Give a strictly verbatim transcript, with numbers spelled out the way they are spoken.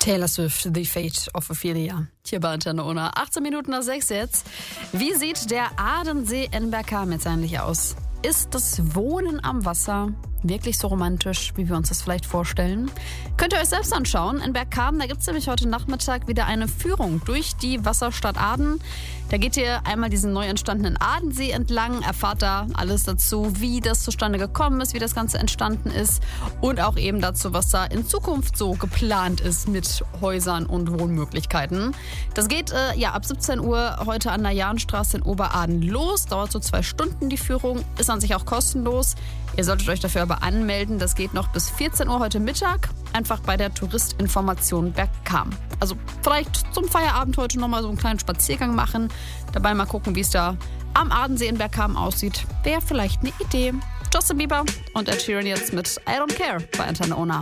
Taylor Swift, The Fate of Ophelia. Hier bei Antenne Ona. achtzehn Minuten nach sechs jetzt. Wie sieht der Adensee in Bergkamen jetzt eigentlich aus? Ist das Wohnen am Wasser wirklich so romantisch, wie wir uns das vielleicht vorstellen? Könnt ihr euch selbst anschauen. In Bergkamen, da gibt es nämlich heute Nachmittag wieder eine Führung durch die Wasserstadt Aden. Da geht ihr einmal diesen neu entstandenen Adensee entlang, erfahrt da alles dazu, wie das zustande gekommen ist, wie das Ganze entstanden ist und auch eben dazu, was da in Zukunft so geplant ist mit Häusern und Wohnmöglichkeiten. Das geht äh, ja ab siebzehn Uhr heute an der Jahnstraße in Oberaden los. Dauert so zwei Stunden die Führung, ist an sich auch kostenlos. Ihr solltet euch dafür aber anmelden. Das geht noch bis vierzehn Uhr heute Mittag. Einfach bei der Touristinformation Bergkamen. Also vielleicht zum Feierabend heute nochmal so einen kleinen Spaziergang machen. Dabei mal gucken, wie es da am Adensee in Bergkamen aussieht. Wäre vielleicht eine Idee. Justin Bieber und Ed Sheeran jetzt mit I Don't Care bei Antenne Ona.